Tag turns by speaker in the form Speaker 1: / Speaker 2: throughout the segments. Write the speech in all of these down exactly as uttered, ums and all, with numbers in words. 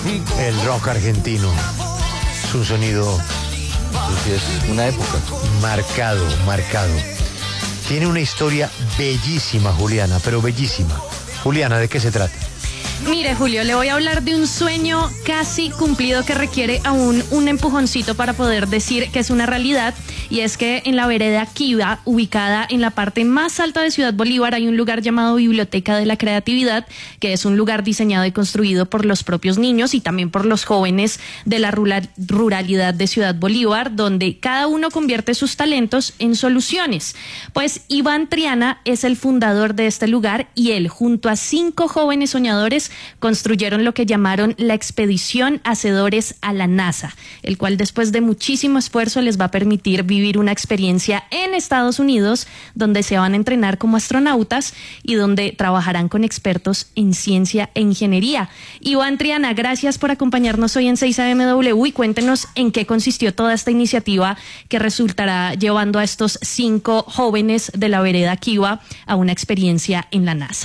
Speaker 1: El rock argentino es un sonido
Speaker 2: es una época
Speaker 1: marcado, marcado. Tiene una historia bellísima, Juliana, pero bellísima. Juliana, ¿de qué se trata?
Speaker 3: Mire, Julio, le voy a hablar de un sueño casi cumplido que requiere aún un empujoncito para poder decir que es una realidad, y es que en la vereda Kiva, ubicada en la parte más alta de Ciudad Bolívar, hay un lugar llamado Biblioteca de la Creatividad, que es un lugar diseñado y construido por los propios niños y también por los jóvenes de la rural, ruralidad de Ciudad Bolívar, donde cada uno convierte sus talentos en soluciones. Pues Iván Triana es el fundador de este lugar, y él, junto a cinco jóvenes soñadores, construyeron lo que llamaron la Expedición Hacedores a la NASA, el cual después de muchísimo esfuerzo les va a permitir vivir una experiencia en Estados Unidos, donde se van a entrenar como astronautas y donde trabajarán con expertos en ciencia e ingeniería. Iván Triana, gracias por acompañarnos hoy en seis A M W y cuéntenos en qué consistió toda esta iniciativa que resultará llevando a estos cinco jóvenes de la vereda Kiva a una experiencia en la NASA.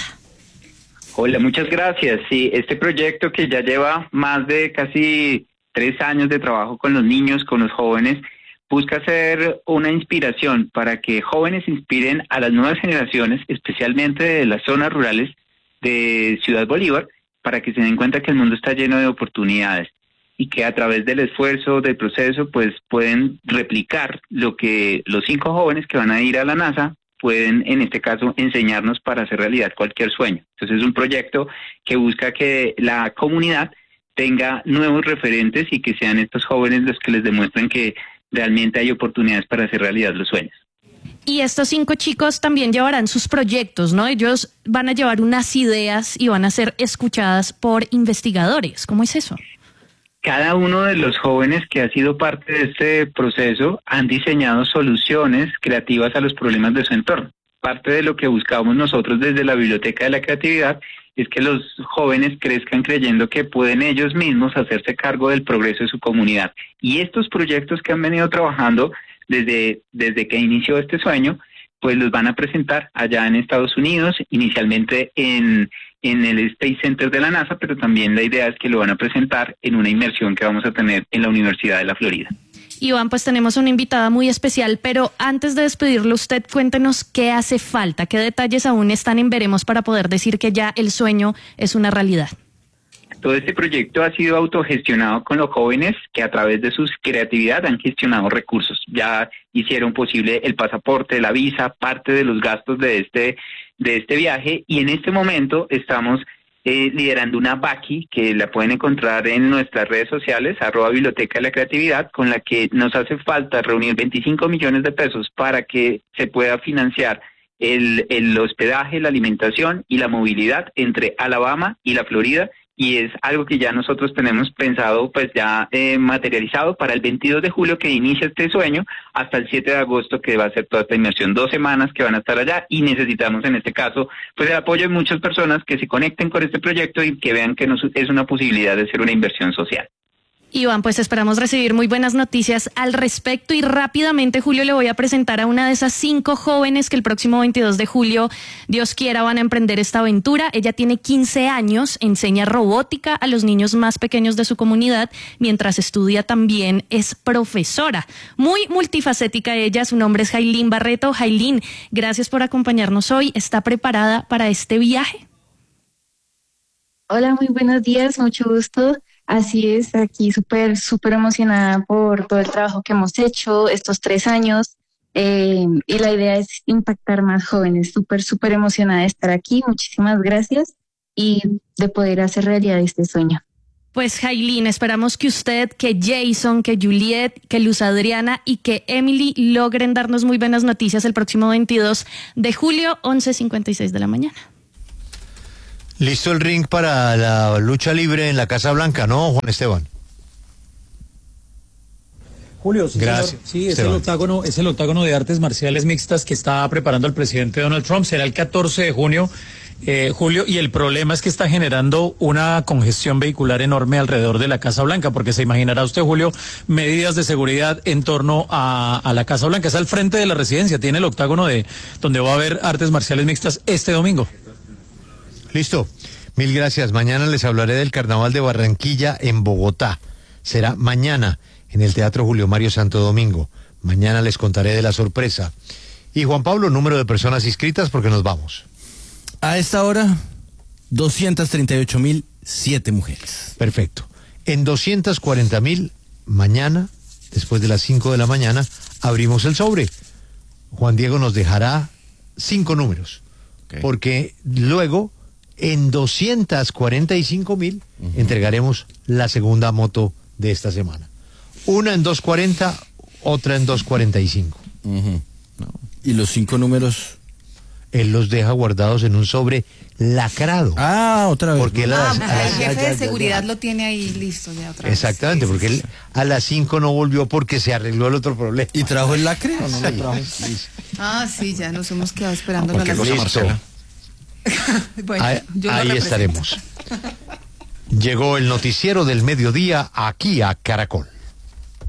Speaker 4: Hola, muchas gracias. Sí, este proyecto que ya lleva más de casi tres años de trabajo con los niños, con los jóvenes, busca ser una inspiración para que jóvenes inspiren a las nuevas generaciones, especialmente de las zonas rurales de Ciudad Bolívar, para que se den cuenta que el mundo está lleno de oportunidades y que a través del esfuerzo, del proceso, pues pueden replicar lo que los cinco jóvenes que van a ir a la NASA pueden, en este caso, enseñarnos para hacer realidad cualquier sueño. Entonces es un proyecto que busca que la comunidad tenga nuevos referentes y que sean estos jóvenes los que les demuestren que realmente hay oportunidades para hacer realidad los sueños.
Speaker 3: Y estos cinco chicos también llevarán sus proyectos, ¿no? Ellos van a llevar unas ideas y van a ser escuchadas por investigadores. ¿Cómo es eso?
Speaker 4: Cada uno de los jóvenes que ha sido parte de este proceso han diseñado soluciones creativas a los problemas de su entorno. Parte de lo que buscamos nosotros desde la Biblioteca de la Creatividad es que los jóvenes crezcan creyendo que pueden ellos mismos hacerse cargo del progreso de su comunidad. Y estos proyectos que han venido trabajando desde, desde que inició este sueño, pues los van a presentar allá en Estados Unidos, inicialmente en, en el Space Center de la NASA, pero también la idea es que lo van a presentar en una inmersión que vamos a tener en la Universidad de la Florida.
Speaker 3: Iván, pues tenemos una invitada muy especial, pero antes de despedirlo, usted cuéntenos qué hace falta, qué detalles aún están en veremos para poder decir que ya el sueño es una realidad.
Speaker 4: Todo este proyecto ha sido autogestionado con los jóvenes que a través de su creatividad han gestionado recursos. Ya hicieron posible el pasaporte, la visa, parte de los gastos de este, de este viaje, y en este momento estamos eh, liderando una Baki que la pueden encontrar en nuestras redes sociales, arroba Biblioteca de la Creatividad, con la que nos hace falta reunir veinticinco millones de pesos para que se pueda financiar el, el hospedaje, la alimentación y la movilidad entre Alabama y la Florida. Y es algo que ya nosotros tenemos pensado, pues ya eh, materializado para el veintidós de julio que inicia este sueño, hasta el siete de agosto que va a ser toda esta inmersión, dos semanas que van a estar allá, y necesitamos en este caso pues el apoyo de muchas personas que se conecten con este proyecto y que vean que nos, es una posibilidad de hacer una inversión social.
Speaker 3: Iván, pues esperamos recibir muy buenas noticias al respecto, y rápidamente, Julio, le voy a presentar a una de esas cinco jóvenes que el próximo veintidós de julio, Dios quiera, van a emprender esta aventura. Ella tiene quince años, enseña robótica a los niños más pequeños de su comunidad, mientras estudia también es profesora. Muy multifacética ella, su nombre es Jailín Barreto. Jailín, gracias por acompañarnos hoy. ¿Está preparada para este viaje?
Speaker 5: Hola, muy buenos días, mucho gusto. Así es, aquí súper, súper emocionada por todo el trabajo que hemos hecho estos tres años eh, y la idea es impactar más jóvenes. Súper, súper emocionada de estar aquí. Muchísimas gracias y de poder hacer realidad este sueño.
Speaker 3: Pues Jailín, esperamos que usted, que Jason, que Juliet, que Luz Adriana y que Emily logren darnos muy buenas noticias el próximo veintidós de julio, once cincuenta y seis de la mañana.
Speaker 1: Listo el ring para la lucha libre en la Casa Blanca, ¿no, Juan Esteban?
Speaker 6: Julio, sí,
Speaker 1: Gracias,
Speaker 6: señor. Sí, es el, octágono, es el octágono de artes marciales mixtas que está preparando el presidente Donald Trump. Será el catorce de junio, eh, Julio, y el problema es que está generando una congestión vehicular enorme alrededor de la Casa Blanca, porque se imaginará usted, Julio, medidas de seguridad en torno a, a la Casa Blanca. Es al frente de la residencia, tiene el octágono de donde va a haber artes marciales mixtas este domingo.
Speaker 1: Listo. Mil gracias. Mañana les hablaré del Carnaval de Barranquilla en Bogotá. Será mañana en el Teatro Julio Mario Santo Domingo. Mañana les contaré de la sorpresa. Y Juan Pablo, número de personas inscritas porque nos vamos.
Speaker 7: A esta hora, doscientos treinta y ocho mil siete mujeres.
Speaker 1: Perfecto. En doscientos cuarenta mil, mañana, después de las cinco de la mañana, abrimos el sobre. Juan Diego nos dejará cinco números. Okay. Porque luego, en doscientos cuarenta y cinco mil, uh-huh. entregaremos la segunda moto de esta semana. Una en doscientos cuarenta, otra en doscientos cuarenta y cinco.
Speaker 7: Uh-huh. No. ¿Y los cinco números?
Speaker 1: Él los deja guardados en un sobre lacrado.
Speaker 7: Ah, otra vez.
Speaker 8: Porque ah, las, el jefe ya, de seguridad ya, ya. lo tiene ahí listo ya otra vez.
Speaker 1: Exactamente, sí, porque sí, él a las cinco no volvió porque se arregló el otro problema.
Speaker 7: ¿Y trajo el lacre o no lo trajo?
Speaker 8: Ah, sí, ya nos hemos quedado esperando.
Speaker 1: Ah, la cosa, Marcela. bueno, ahí yo ahí estaremos. Llegó el noticiero del mediodía aquí a Caracol.